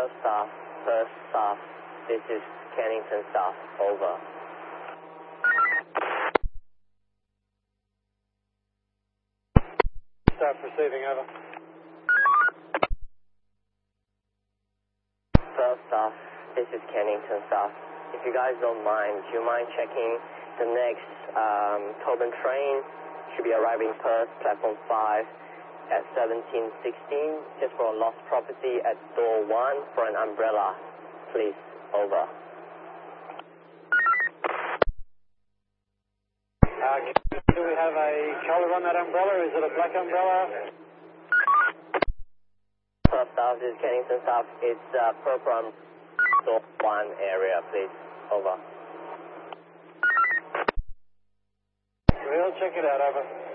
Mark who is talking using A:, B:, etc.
A: Perth South, this is Kennington South, over.
B: Staff receiving, over.
A: Perth South, this is Kennington South. If you guys don't mind, do you mind checking the next Tobin train? Should be arriving Perth, platform 5 at 17:16, just for a lost property at door 1 for an umbrella, please, over.
B: Do we have a colour on that umbrella? Is it a black umbrella?
A: Perth South, this is Kennington South. It's purple door 1 area, please, over.
B: We'll check it out, over.